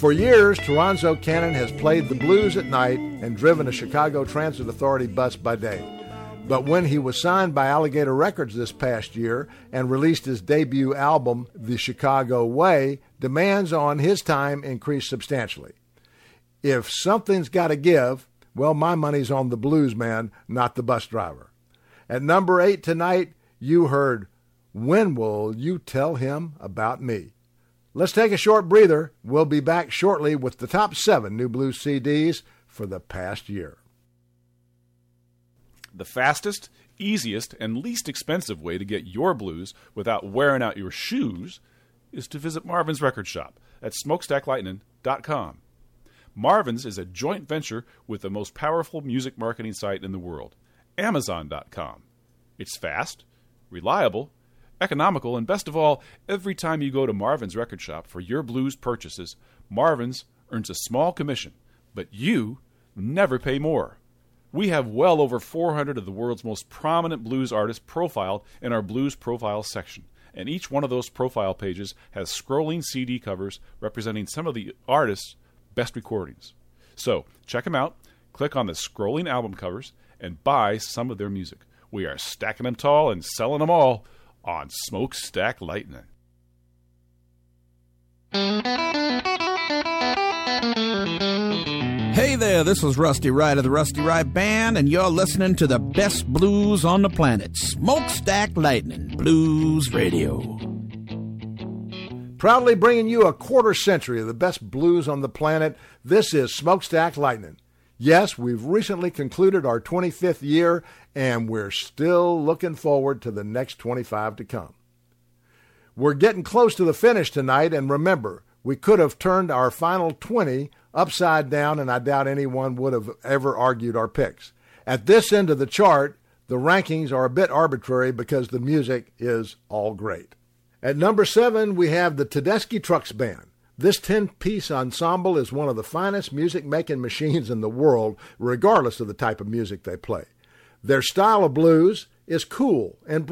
For years, Toronzo Cannon has played the blues at night and driven a Chicago Transit Authority bus by day. But when he was signed by Alligator Records this past year and released his debut album, The Chicago Way, demands on his time increased substantially. If something's got to give, well, my money's on the blues man, not the bus driver. At number 8 tonight, you heard When Will You Tell Him About Me? Let's take a short breather. We'll be back shortly with the top 7 new blues CDs for the past year. The fastest, easiest, and least expensive way to get your blues without wearing out your shoes is to visit Marvin's Record Shop at smokestacklightning.com. Marvin's is a joint venture with the most powerful music marketing site in the world, Amazon.com. It's fast, reliable, economical, and best of all, every time you go to Marvin's Record Shop for your blues purchases, Marvin's earns a small commission, but you never pay more. We have well over 400 of the world's most prominent blues artists profiled in our Blues Profiles section, and each one of those profile pages has scrolling CD covers representing some of the artists' best recordings. So, check them out, click on the scrolling album covers, and buy some of their music. We are stacking them tall and selling them all on Smokestack Lightning. Hey there, this is Rusty Wright of the Rusty Wright Band, and you're listening to the best blues on the planet, Smokestack Lightning Blues Radio. Proudly bringing you a quarter century of the best blues on the planet, this is Smokestack Lightning. Yes, we've recently concluded our 25th year, and we're still looking forward to the next 25 to come. We're getting close to the finish tonight, and remember, we could have turned our final 20 upside down, and I doubt anyone would have ever argued our picks. At this end of the chart, the rankings are a bit arbitrary because the music is all great. At number 7, we have the Tedeschi Trucks Band. This 10-piece ensemble is one of the finest music-making machines in the world, regardless of the type of music they play. Their style of blues is cool and